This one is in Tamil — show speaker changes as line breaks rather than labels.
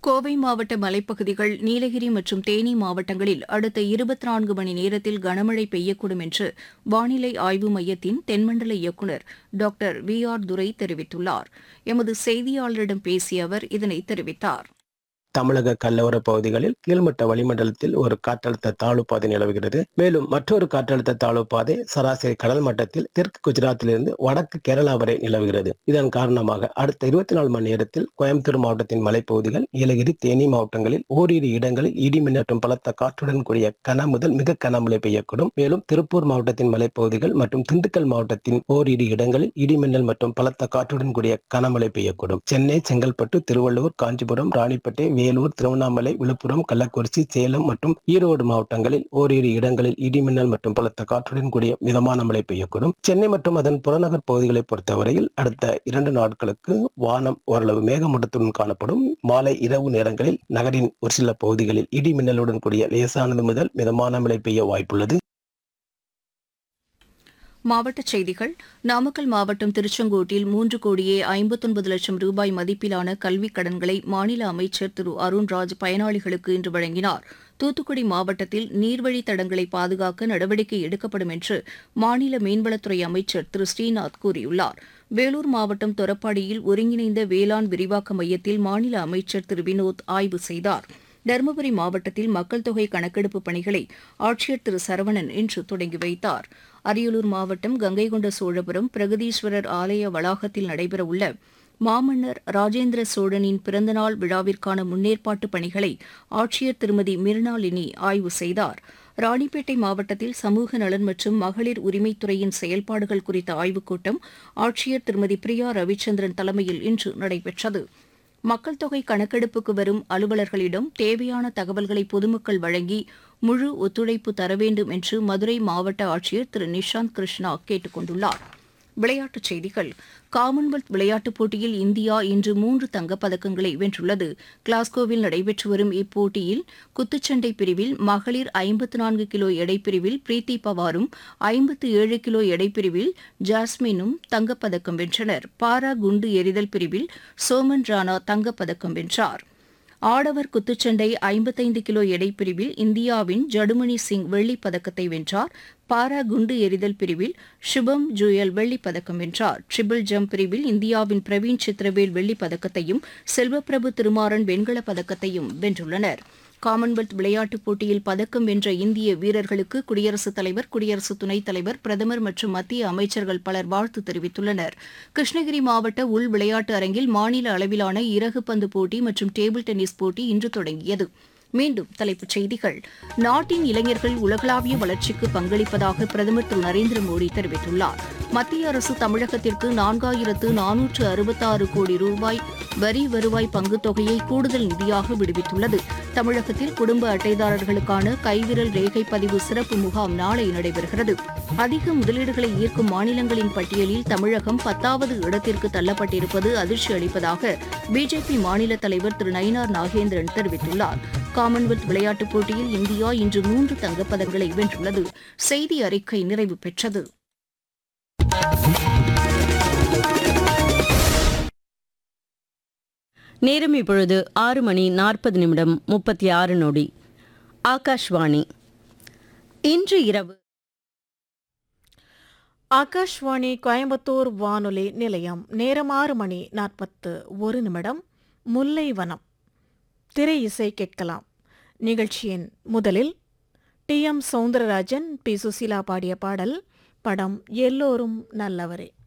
கோவை மாவட்ட மலைப்பகுதிகள், நீலகிரி மற்றும் தேனி மாவட்டங்களில் அடுத்த 24 மணி நேரத்தில் கனமழை பெய்யக்கூடும் என்று வானிலை ஆய்வு மையத்தின் தென்மண்டல இயக்குநர் டாக்டர் வி.ஆர். துரை தெரிவித்துள்ளார். எமது செய்தியாளரிடம் பேசிய அவர் இதனை தெரிவித்தார்.
தமிழக கடலோர பகுதிகளில் கீழ்மட்ட வளிமண்டலத்தில் ஒரு காற்றழுத்த தாழ்வு பாதை நிலவுகிறது. மேலும் மற்றொரு காற்றழுத்த தாழ்வு பாதை சராசரி கடல் மட்டத்தில் தெற்கு குஜராத்திலிருந்து வடக்கு கேரளா வரை நிலவுகிறது. இதன் காரணமாக அடுத்த 24 மணி நேரத்தில் கோயம்புத்தூர் மாவட்டத்தின் மலைப்பகுதிகள், நீலகிரி, தேனி மாவட்டங்களில் ஓரிரு இடங்களில் இடிமின்னல் மற்றும் பலத்த காற்றுடன் கூடிய கன முதல் மிக கனமழை பெய்யக்கூடும். மேலும் திருப்பூர் மாவட்டத்தின் மலைப்பகுதிகள் மற்றும் திண்டுக்கல் மாவட்டத்தின் ஓரிரு இடங்களில் இடிமின்னல் மற்றும் பலத்த காற்றுடன் கூடிய கனமழை பெய்யக்கூடும். சென்னை, செங்கல்பட்டு, திருவள்ளூர், காஞ்சிபுரம், ராணிப்பேட்டை, வேலூர், திருவண்ணாமலை, விழுப்புரம், கள்ளக்குறிச்சி, சேலம் மற்றும் ஈரோடு மாவட்டங்களில் ஓரிரு இடங்களில் இடிமின்னல் மற்றும் பலத்த காற்றுடன் கூடிய மிதமான மழை பெய்யக்கூடும். சென்னை மற்றும் அதன் புறநகர் பகுதிகளை பொறுத்தவரையில் அடுத்த 2 நாட்களுக்கு வானம் ஓரளவு மேகமூட்டத்துடன் காணப்படும். மாலை, இரவு நேரங்களில் நகரின் ஒரு சில பகுதிகளில் இடிமின்னலுடன் கூடிய லேசானது முதல் மிதமான மழை பெய்ய வாய்ப்புள்ளது.
மாவட்டச் செய்திகள். நாமக்கல் மாவட்டம் திருச்செங்கோட்டில் 3,59,00,000 ரூபாய் மதிப்பிலான கல்விக் கடன்களை மாநில அமைச்சர் திரு அருண்ராஜ் பயனாளிகளுக்கு இன்று வழங்கினார். தூத்துக்குடி மாவட்டத்தில் நீர்வழித் தடங்களை பாதுகாக்க நடவடிக்கை எடுக்கப்படும் என்று மாநில மீன்வளத்துறை அமைச்சர் திரு ஸ்ரீநாத் கூறியுள்ளார். வேலூர் மாவட்டம் தொரப்பாடியில் ஒருங்கிணைந்த வேளாண் விரிவாக்க மையத்தில் மாநில அமைச்சர் திரு வினோத் ஆய்வு செய்தார். தருமபுரி மாவட்டத்தில் மக்கள் தொகை கணக்கெடுப்பு பணிகளை ஆட்சியர் திரு சரவணன் இன்று தொடங்கி வைத்தார். அரியலூர் மாவட்டம் கங்கைகொண்ட சோழபுரம் பிரகதீஸ்வரர் ஆலய வளாகத்தில் நடைபெறவுள்ள மாமன்னர் ராஜேந்திர சோழனின் பிறந்தநாள் விழாவிற்கான முன்னேற்பாட்டு பணிகளை ஆட்சியர் திருமதி மிர்னாலினி ஆய்வு செய்தார். ராணிப்பேட்டை மாவட்டத்தில் சமூக நலன் மற்றும் மகளிர் உரிமைத்துறையின் செயல்பாடுகள் குறித்த ஆய்வுக் கூட்டம் ஆட்சியர் திருமதி பிரியா ரவிச்சந்திரன் தலைமையில் இன்று நடைபெற்றது. மக்கள் தொகை கணக்கெடுப்புக்கு வரும் அலுவலர்களிடம் தேவையான தகவல்களை பொதுமக்கள் வழங்கி முழு ஒத்துழைப்பு தர வேண்டும் என்று மதுரை மாவட்ட ஆட்சியர் திரு நிஷாந்த் கிருஷ்ணா கேட்டுக் கொண்டுள்ளார். விளையாட்டுச் செய்திகள். காமன்வெல்த் விளையாட்டுப் போட்டியில் இந்தியா இன்று 3 தங்கப்பதக்கங்களை வென்றுள்ளது. கிளாஸ்கோவில் நடைபெற்று வரும் இப்போட்டியில் குத்துச்சண்டை பிரிவில் மகளிர் 54 கிலோ எடைப்பிரிவில் பிரீத்தி பவாரும் 57 கிலோ எடைப்பிரிவில் ஜாஸ்மினும் தங்கப்பதக்கம் வென்றனர். பாரா குண்டு எறிதல் பிரிவில் சோமன் ராணா தங்கப்பதக்கம் வென்றார். ஆடவர் குத்துச்சண்டை 55 கிலோ எடைப்பிரிவில் இந்தியாவின் ஜடுமணி சிங் வெள்ளிப் பதக்கத்தை வென்றார். பாரா குண்டு எறிதல் பிரிவில் சுபம் ஜுயல் வெள்ளிப் பதக்கம் வென்றார். ட்ரிபிள் ஜம்ப் பிரிவில் இந்தியாவின் பிரவீன் சித்திரவேல் வெள்ளிப் பதக்கத்தையும் செல்வப்பிரபு திருமாறன் வெண்கலப் பதக்கத்தையும் வென்றுள்ளனர். காமன்வெல்த் விளையாட்டுப் போட்டியில் பதக்கம் வென்ற இந்திய வீரர்களுக்கு குடியரசுத் தலைவர், குடியரசு துணைத் தலைவர், பிரதமர் மற்றும் மத்திய அமைச்சர்கள் பலர் வாழ்த்து தெரிவித்துள்ளனர். கிருஷ்ணகிரி மாவட்ட உள் விளையாட்டு அரங்கில் மாநில அளவிலான இறகுப்பந்து போட்டி மற்றும் டேபிள் டென்னிஸ் போட்டி இன்று தொடங்கியது. மீண்டும் தலைப்புச் செய்திகள். நாட்டின் இளைஞர்கள் உலகளாவிய வளர்ச்சிக்கு பங்களிப்பதாக பிரதமர் திரு நரேந்திர மோடி தெரிவித்துள்ளார். மத்திய அரசு தமிழகத்திற்கு 4,466 கோடி ரூபாய் வரி வருவாய் பங்குத் தொகையை கூடுதல் நிதியாக விடுவித்துள்ளது. தமிழகத்தில் குடும்ப அட்டைதாரர்களுக்கான கைவிரல் ரேகை பதிவு சிறப்பு முகாம் நாளை நடைபெறுகிறது. அதிக முதலீடுகளை ஈர்க்கும் மாநிலங்களின் பட்டியலில் தமிழகம் 10வது இடத்திற்கு தள்ளப்பட்டிருப்பது அதிர்ச்சி அளிப்பதாக பிஜேபி மாநில தலைவர் திரு நயினார் நாகேந்திரன் தெரிவித்துள்ளார். காமன்வெல்த் விளையாட்டுப் போட்டியில் இந்தியா இன்று 3 தங்கப்பதங்களை வென்றுள்ளது. செய்தி அறிக்கை நிறைவு பெற்றது.
நேரம் இப்பொழுது 6:40 ஆகாஷ்வாணி. இன்று இரவு
ஆகாஷ்வாணி கோயம்புத்தூர் வானொலி நிலையம். நேரம் 6:41 முல்லைவனம். திரை இசை கேட்கலாம். நிகழ்ச்சியின் முதலில் டி.எம். சௌந்தரராஜன், பி. சுசீலா பாடிய பாடல். படம் எல்லோரும் நல்லவரே.